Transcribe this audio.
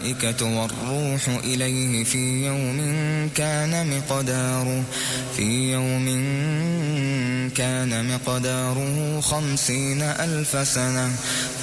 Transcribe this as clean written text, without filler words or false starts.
الملائكة والروح إليه في يوم كان مقداره 50,000 سنة